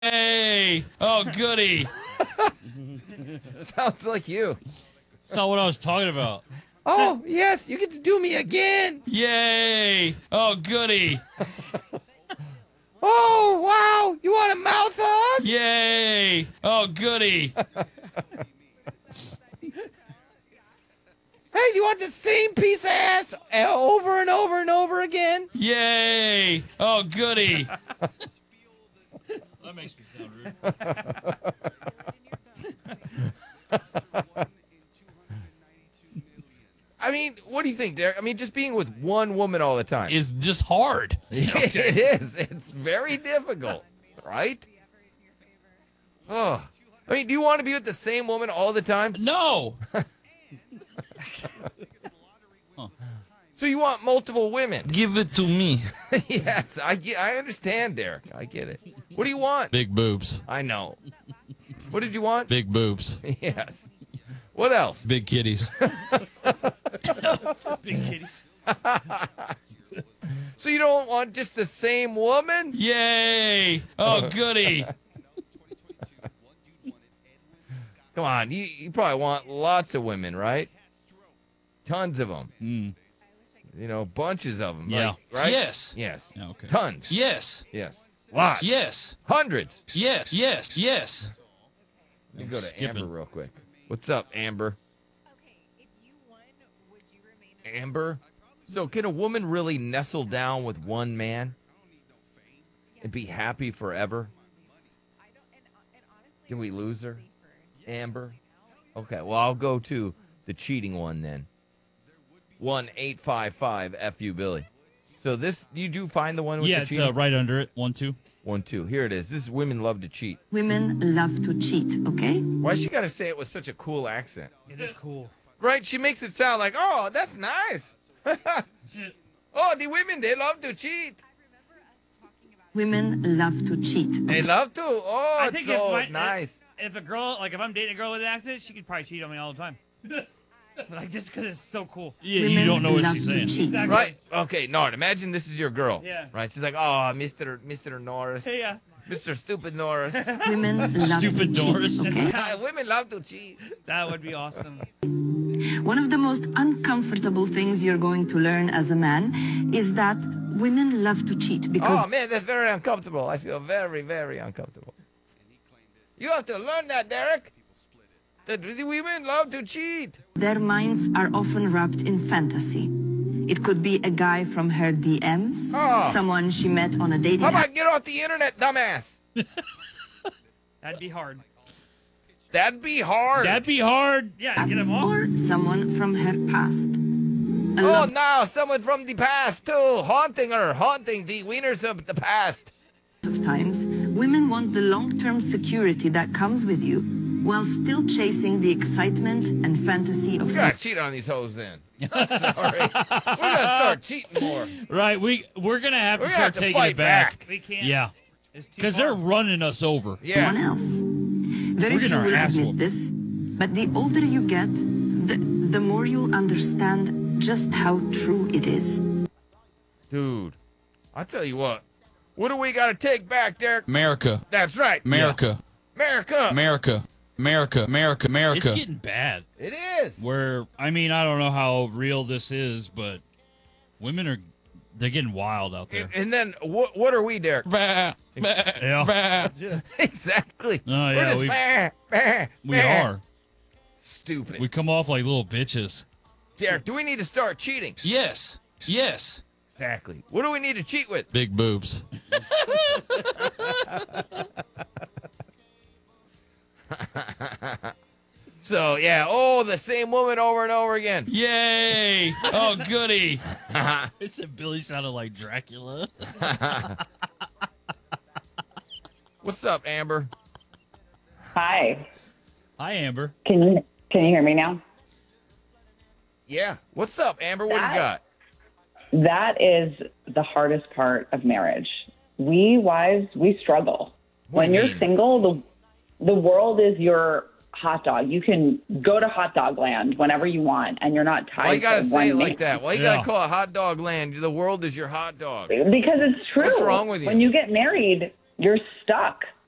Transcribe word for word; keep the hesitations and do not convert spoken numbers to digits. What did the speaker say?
Yay! Oh, goody. Sounds like you. That's not what I was talking about. Oh, yes, you get to do me again. Yay! Oh, goody. Oh, wow, you want a mouth hug? Yay! Oh, goody. Hey, do you want the same piece of ass over and over and over again? Yay! Oh, goody. That makes me sound rude. I mean, what do you think, Derek? I mean, just being with one woman all the time. Is just hard. It is. It's very difficult, right? Oh. I mean, do you want to be with the same woman all the time? No. So you want multiple women? Give it to me. Yes, I get, I understand, Derek. I get it. What do you want? Big boobs. I know. What did you want? Big boobs. Yes. What else? Big kitties. Big kitties. So you don't want just the same woman? Yay! Oh, goody. Come on, you, you probably want lots of women, right? Tons of them. Mm. You know, bunches of them. Yeah. Like, right? Yes. Yes. Yeah, okay. Tons. Yes. Yes. Lots. Yes. Hundreds. Yes. Yes. Yes. Let me go to Skipping. Amber real quick. What's up, Amber? Amber? So can a woman really nestle down with one man and be happy forever? Can we lose her? Amber? Okay, well, I'll go to the cheating one then. one eight five five F U Billy. So this, you do find the one with Yeah, the it's cheating? uh, right under it. One, two. One, two. Here it is. This is women love to cheat. Women love to cheat, okay? Why she got to say it with such a cool accent? It is cool. Right? She makes it sound like, oh, that's nice. Oh, the women, they love to cheat. Women love to cheat. They love to. Oh, I it's think so if, my, nice. if a girl, like if I'm dating a girl with an accent, she could probably cheat on me all the time. Like just because it's so cool. Yeah, Women you don't know what love she's to saying. cheat. Exactly. Right? Okay, Nord, imagine this is your girl. Yeah. Right? She's like, oh, Mister Mister Norris. Yeah. Mister Stupid Norris. Women love Stupid to Doris. cheat, okay? Women love to cheat. That would be awesome. One of the most uncomfortable things you're going to learn as a man is that women love to cheat because Oh, man, that's very uncomfortable. I feel very, very uncomfortable. You have to learn that, Derek. That the women love to cheat. their minds are often wrapped in fantasy. It could be a guy from her D Ms, Oh. someone she met on a dating How app, about get off the internet, dumbass? That'd be hard. That'd be hard. That'd be hard. Yeah, get him off. or someone from her past. A Oh, lot now someone from the past, too. Haunting her, haunting the wieners of the past. of times, women want the long-term security that comes with you while still chasing the excitement and fantasy of We some gotta cheat on these hoes then. I'm sorry. We gotta start cheating more. Right, we we're gonna have to We're gonna start have to taking fight it back. back. We can't. Yeah, It's too because far. they're running us over. someone Yeah. else. Very We're few getting our will ass admit whooped. this, but the older you get, the, the more you'll understand just how true it is. Dude, I'll tell you what. What do we gotta take back, Derek? America. That's right. America. America. America. America. America. It's America. getting bad. It is. Where I mean, I don't know how real this is, but women are they're getting wild out there. And then what? What are we, Derek? Bah, bah, Yeah. bah. Exactly. Oh, We're yeah, just, we- bah, bah, We bah. are. Stupid. We come off like little bitches. Derek, do we need to start cheating? Yes. Yes. Exactly. What do we need to cheat with? Big boobs. So yeah. Oh, the same woman over and over again. Yay! Oh, goody. It said Billy sounded like Dracula. What's up, Amber? Hi. Hi, Amber. Can you can you hear me now? Yeah. What's up, Amber? What do you got? That is the hardest part of marriage. We wives, we struggle. What do when you you're mean? single, the the world is your hot dog. You can go to hot dog land whenever you want, and you're not tied Why you gotta to say one it like man. that? Why you Yeah. gotta call it hot dog land? The world is your hot dog. Because it's true. What's wrong with you? When you get married, you're stuck.